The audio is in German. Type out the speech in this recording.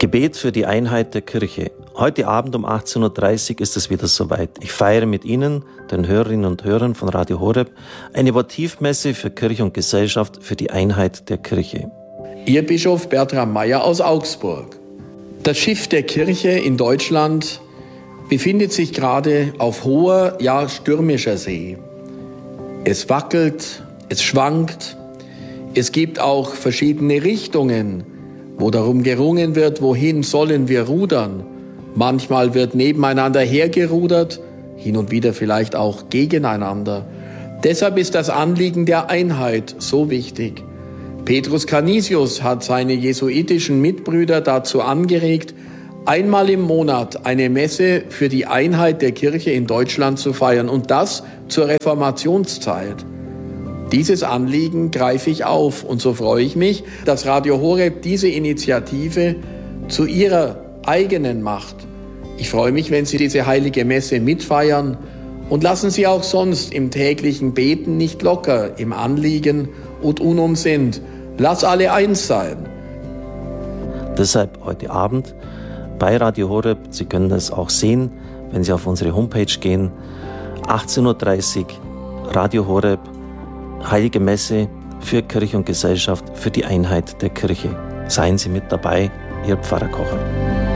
Gebet für die Einheit der Kirche. Heute Abend um 18.30 Uhr ist es wieder soweit. Ich feiere mit Ihnen, den Hörerinnen und Hörern von Radio Horeb, eine Votivmesse für Kirche und Gesellschaft für die Einheit der Kirche. Ihr Bischof Bertram Meyer aus Augsburg. Das Schiff der Kirche in Deutschland befindet sich gerade auf hoher, ja stürmischer See. Es wackelt, es schwankt, es gibt auch verschiedene Richtungen, wo darum gerungen wird, wohin sollen wir rudern. Manchmal wird nebeneinander hergerudert, hin und wieder vielleicht auch gegeneinander. Deshalb ist das Anliegen der Einheit so wichtig. Petrus Canisius hat seine jesuitischen Mitbrüder dazu angeregt, einmal im Monat eine Messe für die Einheit der Kirche in Deutschland zu feiern, und das zur Reformationszeit. Dieses Anliegen greife ich auf, und so freue ich mich, dass Radio Horeb diese Initiative zu ihrer eigenen macht. Ich freue mich, wenn Sie diese heilige Messe mitfeiern, und lassen Sie auch sonst im täglichen Beten nicht locker im Anliegen und Unum sind. Lass alle eins sein. Deshalb heute Abend bei Radio Horeb, Sie können es auch sehen, wenn Sie auf unsere Homepage gehen, 18.30 Uhr, Radio Horeb, Heilige Messe für Kirche und Gesellschaft, für die Einheit der Kirche. Seien Sie mit dabei, Ihr Pfarrer Kocher.